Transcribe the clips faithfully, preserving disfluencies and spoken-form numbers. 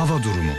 hava durumu.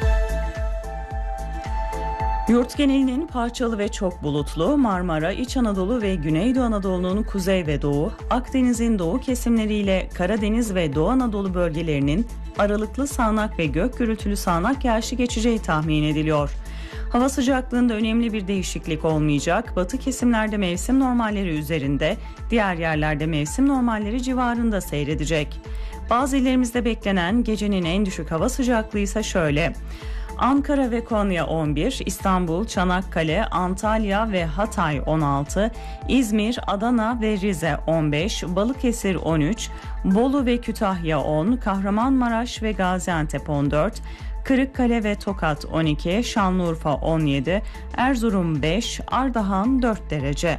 Yurt genelinin parçalı ve çok bulutlu, Marmara, İç Anadolu ve Güneydoğu Anadolu'nun kuzey ve doğu, Akdeniz'in doğu kesimleriyle Karadeniz ve Doğu Anadolu bölgelerinin aralıklı sağanak ve gök gürültülü sağanak yağışı geçeceği tahmin ediliyor. Hava sıcaklığında önemli bir değişiklik olmayacak. Batı kesimlerde mevsim normalleri üzerinde, diğer yerlerde mevsim normalleri civarında seyredecek. Bazı illerimizde beklenen gecenin en düşük hava sıcaklığı ise şöyle: Ankara ve Konya on bir, İstanbul, Çanakkale, Antalya ve Hatay on altı, İzmir, Adana ve Rize on beş, Balıkesir on üç, Bolu ve Kütahya on, Kahramanmaraş ve Gaziantep on dört, Kırıkkale ve Tokat on iki, Şanlıurfa on yedi, Erzurum beş, Ardahan dört derece.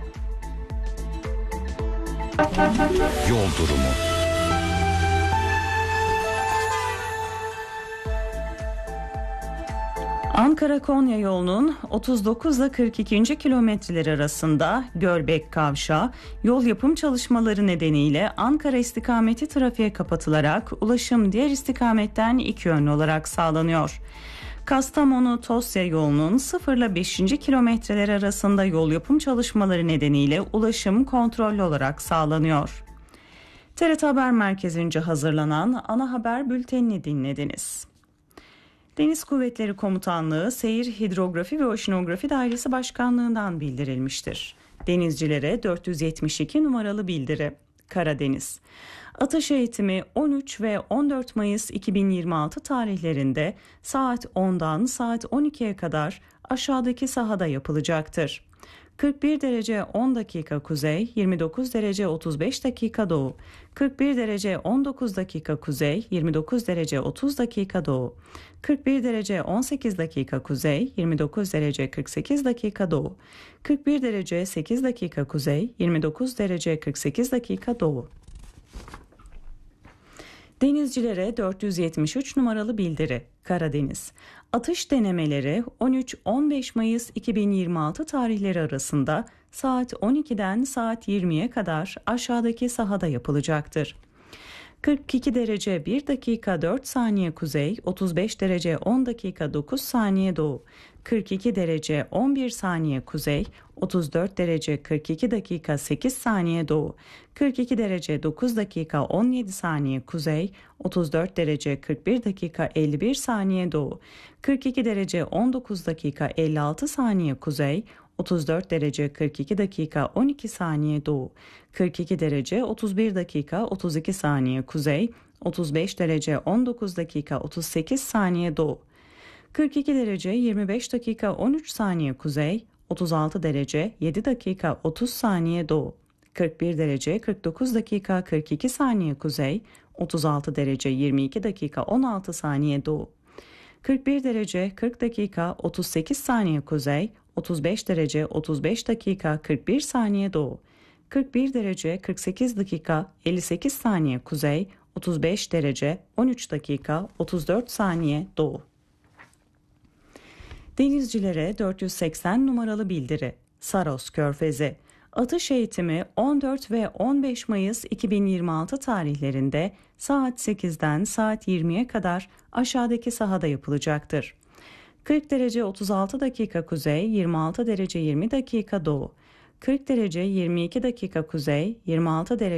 Yol durumu. Ankara-Konya yolunun otuz dokuz ile kırk ikinci kilometreleri arasında Gölbek Kavşağı yol yapım çalışmaları nedeniyle Ankara istikameti trafiğe kapatılarak ulaşım diğer istikametten iki yönlü olarak sağlanıyor. Kastamonu-Tosya yolunun sıfır ile beşinci kilometreleri arasında yol yapım çalışmaları nedeniyle ulaşım kontrollü olarak sağlanıyor. T R T Haber Merkezi'nce hazırlanan ana haber bültenini dinlediniz. Deniz Kuvvetleri Komutanlığı Seyir Hidrografi ve Oşinografi Dairesi Başkanlığı'ndan bildirilmiştir. Denizcilere dört yüz yetmiş iki numaralı bildiri. Karadeniz. Atış eğitimi on üç ve on dört Mayıs iki bin yirmi altı tarihlerinde saat ondan saat on ikiye kadar aşağıdaki sahada yapılacaktır. kırk bir derece on dakika kuzey, yirmi dokuz derece otuz beş dakika doğu, kırk bir derece on dokuz dakika kuzey, yirmi dokuz derece otuz dakika doğu, kırk bir derece on sekiz dakika kuzey, yirmi dokuz derece kırk sekiz dakika doğu, kırk bir derece sekiz dakika kuzey, yirmi dokuz derece kırk sekiz dakika doğu. Denizcilere dört yüz yetmiş üç numaralı bildiri. Karadeniz. Atış denemeleri on üç on beş Mayıs iki bin yirmi altı tarihleri arasında saat on ikiden saat yirmiye kadar aşağıdaki sahada yapılacaktır. kırk iki derece bir dakika dört saniye kuzey, otuz beş derece on dakika dokuz saniye doğu, kırk iki derece on bir saniye kuzey, otuz dört derece kırk iki dakika sekiz saniye doğu, kırk iki derece dokuz dakika on yedi saniye kuzey, otuz dört derece kırk bir dakika elli bir saniye doğu, kırk iki derece on dokuz dakika elli altı saniye kuzey, otuz dört derece kırk iki dakika on iki saniye doğu, kırk iki derece otuz bir dakika otuz iki saniye kuzey, otuz beş derece on dokuz dakika otuz sekiz saniye doğu, kırk iki derece yirmi beş dakika on üç saniye kuzey, otuz altı derece yedi dakika otuz saniye doğu, kırk bir derece kırk dokuz dakika kırk iki saniye kuzey, otuz altı derece yirmi iki dakika on altı saniye doğu, kırk bir derece kırk dakika otuz sekiz saniye kuzey, otuz beş derece otuz beş dakika kırk bir saniye doğu, kırk bir derece kırk sekiz dakika elli sekiz saniye kuzey, otuz beş derece on üç dakika otuz dört saniye doğu. Denizcilere dört yüz seksen numaralı bildiri. Saros Körfezi. Atış eğitimi on dört ve on beş Mayıs iki bin yirmi altı tarihlerinde saat sekizden saat yirmiye kadar aşağıdaki sahada yapılacaktır. kırk derece otuz altı dakika kuzey, yirmi altı derece yirmi dakika doğu, kırk derece yirmi iki dakika kuzey, yirmi altı derece